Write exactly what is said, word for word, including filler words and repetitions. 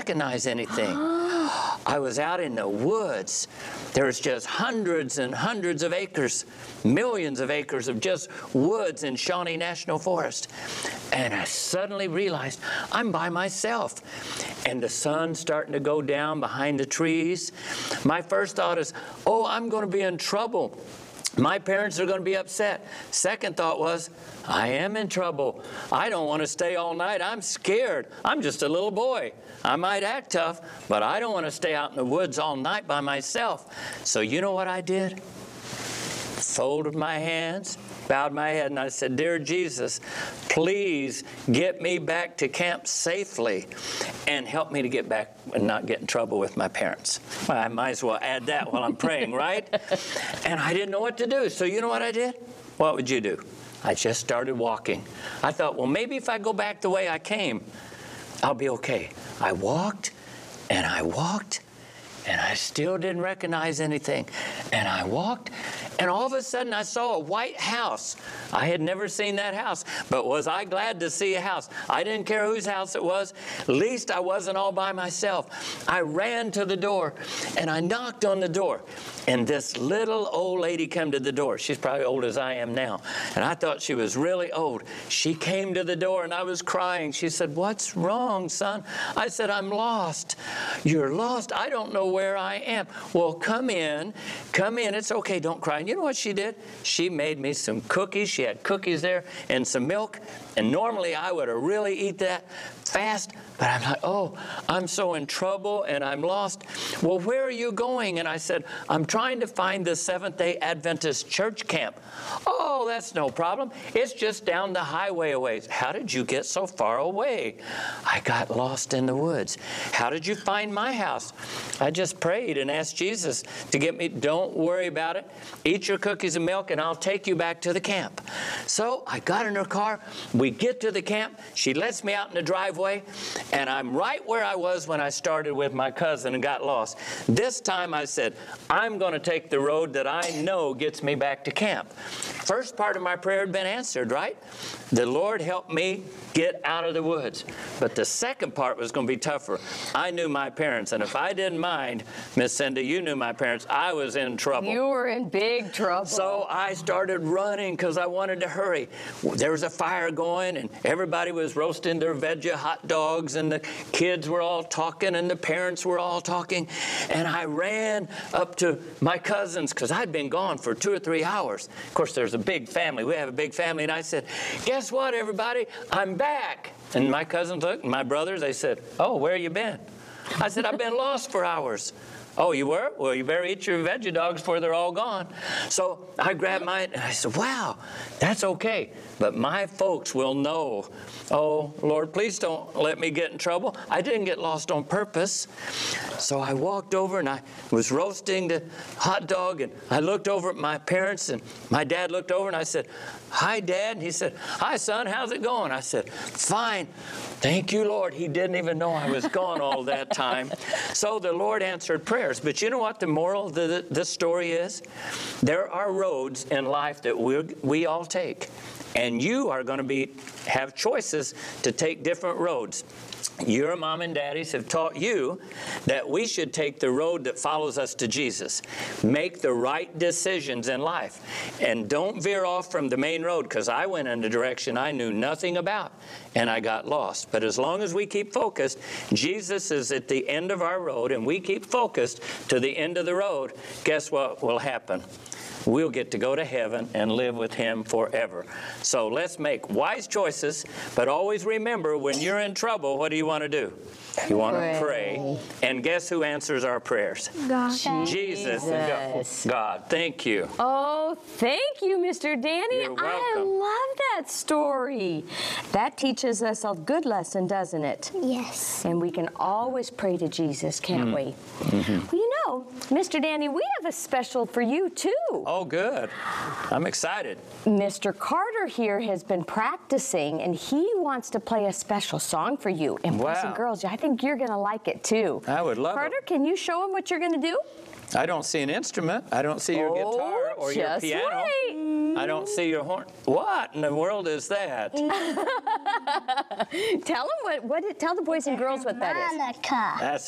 recognize anything. I was out in the woods. There's just hundreds and hundreds of acres, millions of acres of just woods in Shawnee National Forest. And I suddenly realized I'm by myself. And the sun's starting to go down behind the trees. My first thought is, oh, I'm going to be in trouble. My parents are going to be upset. Second thought was, I am in trouble. I don't want to stay all night. I'm scared. I'm just a little boy. I might act tough, but I don't want to stay out in the woods all night by myself. So you know what I did? Folded my hands, bowed my head, and I said, Dear Jesus, please get me back to camp safely and help me to get back and not get in trouble with my parents. Well, I might as well add that while I'm praying, right? And I didn't know what to do. So you know what I did? What would you do? I just started walking. I thought, well, maybe if I go back the way I came, I'll be okay. I walked, and I walked, and I still didn't recognize anything. And I walked, and all of a sudden I saw a white house. I had never seen that house, but was I glad to see a house? I didn't care whose house it was. At least I wasn't all by myself. I ran to the door, and I knocked on the door. And this little old lady came to the door. She's probably old as I am now. And I thought she was really old. She came to the door, and I was crying. She said, what's wrong, son? I said, I'm lost. You're lost? I don't know where I am. Well, come in. Come in. It's okay. Don't cry. And you know what she did? She made me some cookies. She had cookies there and some milk. And normally I would have really eat that fast. But I'm like, oh, I'm so in trouble and I'm lost. Well, where are you going? And I said, I'm trying to find the Seventh-day Adventist church camp. Oh, that's no problem. It's just down the highway a ways. How did you get so far away? I got lost in the woods. How did you find my house? I just prayed and asked Jesus to get me. Don't worry about it. Eat your cookies and milk and I'll take you back to the camp. So I got in her car. We get to the camp. She lets me out in the driveway. And I'm right where I was when I started with my cousin and got lost. This time I said, I'm going to take the road that I know gets me back to camp. First part of my prayer had been answered, right? The Lord helped me get out of the woods. But the second part was going to be tougher. I knew my parents, and if I didn't mind, Miss Cindy, you knew my parents, I was in trouble. You were in big trouble. So I started running because I wanted to hurry. There was a fire going, and everybody was roasting their veggie hot dogs, and the kids were all talking, and the parents were all talking. And I ran up to my cousins because I'd been gone for two or three hours. Of course, there's a big family. We have a big family, and I said, guess what, everybody? I'm back. And my cousins looked, and my brothers, they said, oh, where you been? I said, I've been lost for hours. Oh, you were? Well, you better eat your veggie dogs before they're all gone. So I grabbed mine, and I said, wow, that's okay. But my folks will know. Oh, Lord, please don't let me get in trouble. I didn't get lost on purpose. So I walked over, and I was roasting the hot dog, and I looked over at my parents, and my dad looked over, and I said, hi, Dad. And he said, hi, son, how's it going? I said, fine. Thank you, Lord. He didn't even know I was gone all that time. So the Lord answered prayers. But you know what the moral of the, this story is? There are roads in life that we, we all take. And you are going to be have choices to take different roads. Your mom and daddies have taught you that we should take the road that follows us to Jesus. Make the right decisions in life. And don't veer off from the main road, because I went in a direction I knew nothing about, and I got lost. But as long as we keep focused, Jesus is at the end of our road, and we keep focused to the end of the road, guess what will happen? We'll get to go to heaven and live with Him forever. So let's make wise choices, but always remember, when you're in trouble, what do you want to do? You want to pray. And guess who answers our prayers? God. Jesus. Jesus. God. Thank you. Oh, thank you, Mister Danny. You're welcome. I love that story. That teaches us a good lesson, doesn't it? Yes. And we can always pray to Jesus, can't mm. we? Mm-hmm. Well, you know, Mister Danny, we have a special for you, too. Oh, good. I'm excited. Mister Carter here has been practicing, and he wants to play a special song for you. And boys wow. and girls, I think you're going to like it, too. I would love Carter, it. Carter, can you show him what you're going to do? I don't see an instrument. I don't see your oh, guitar or your just piano. Wait. I don't see your horn. What in the world is that? Tell them what, what, tell the boys and girls what that is. Harmonica. That's